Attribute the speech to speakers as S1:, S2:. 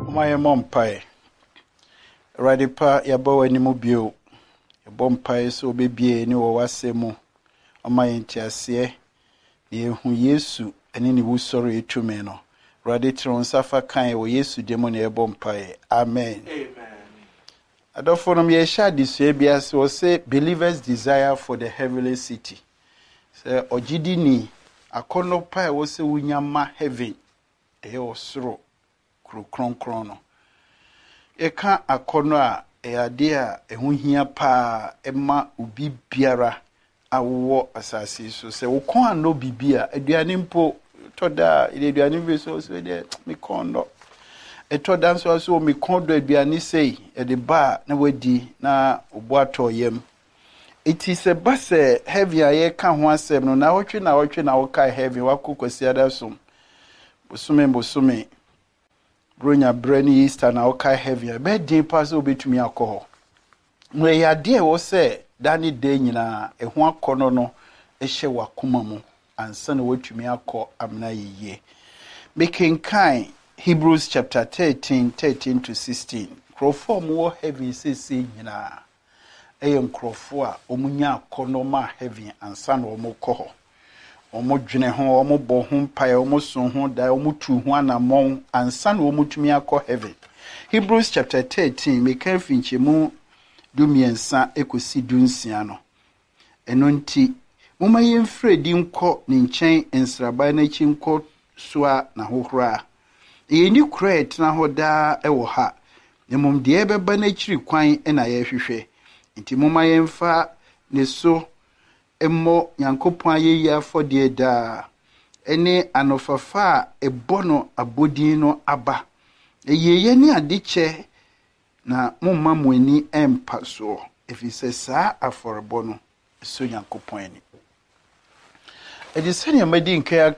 S1: My mom pie. Radipa yabo any mobile. A bomb pie so baby any or was semo. On my intiasie. Ye who yesu and any who sorry to meno. Raditron safa kind or yesu demon a bomb pie. Amen. I don't follow me a shad this Fabias will say believers' desire for the heavenly city. Say Ojidini, a corner pie was a winyama heaven. A osro. Kron krono. Eka akono a ade a ehu hia pa ema ubi biara awo asase so se wo kon ano bibia aduane mpo toda ile aduane bi so de me kondo etoda so me kondo aduane sei e de ba na wadi na obo atoyem iti se base heavy aye ka ho asem no na wotwe na woka heavy wakokwasi adasom bosume Bronya Brenny Easter na okai heavy. Be din pass obetumi akọ. Mwe ya de wo se dani de nyina eho akọ no ehye wakoma mu ansa na wetumi akọ amna yiye. Making kind Hebrews chapter 13 to 16. Krofo mo heavy sisi nyina. Eyem krofo a omunya akọ no ma heavy ansa na omukọ. Omo dwene ho omo bo ho mpae omo so ho da omo tu ho anamon ansa na omo tumi akọ heaven. Hebrews chapter 13 me kan finche mu dumiensa ekosi dunsia no. Eno nti moma yemfre di nkọ ne nchen ensraba na chi nkọ soa na hohora. Yeni kura etna ho da ewo ha. Nemom de ebeba na chiri kwan na ye hwehwe. Nti moma yemfa ne so emmo yankopon ayeyi afode da ene anofafa ebono abodin no aba eyeye ni adeche na momma moani empa so efise saa aforebo no so yankopon ani edisani amadi nkaya